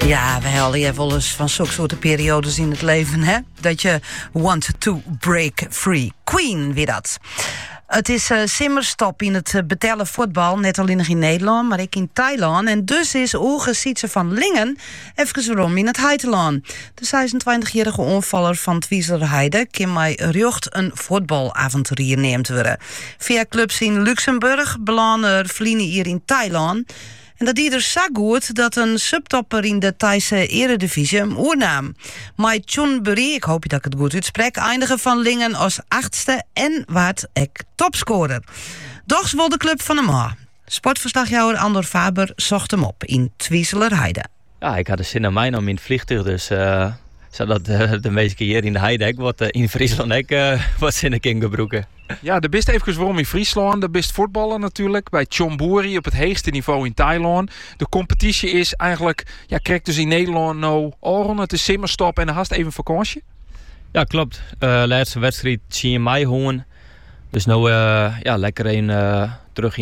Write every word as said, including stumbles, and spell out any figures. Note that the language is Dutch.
Ja, we hadden je wel eens van zulke soorten periodes in het leven, hè? Dat je want to break free. Queen, weer dat. Het is uh, simmerstop in het uh, betellen voetbal, net alleen nog in Nederland, maar ook in Thailand. En dus is Oege Sietse van Lingen even waarom in het Heiteland. De zesentwintigjarige onvaller van het Wieserheide kan mij rjocht een voetbalavonturier neemt worden. Via clubs in Luxemburg, belanden vliegen hier in Thailand. En dat die er zo goed dat een subtopper in de Thaise eredivisie hem oernam. Mai Chunbury, ik hoop dat ik het goed uitspreek, eindigen van Lingen als achtste en waard ik topscorer. Doch wil de club van hem aan. Sportverslagjouwer Andor Faber zocht hem op in Twieselerheide. Ja, ik had er zin aan mij om in het vliegtuig, dus uh, zodat uh, de meeste keer hier in de heide ik wat uh, in Friesland ik uh, wat zin ik ingebroeken. Ja, de best even waarom in Friesland. De best voetballen natuurlijk. Bij Chonburi op het hoogste niveau in Thailand. De competitie is eigenlijk, ja, krijg dus in Nederland nou oren. Het is simmerstop en dan haast even vakantie. Ja, klopt. Uh, laatste wedstrijd zie je mij hoorn. Dus nou uh, ja, lekker een uh, terug in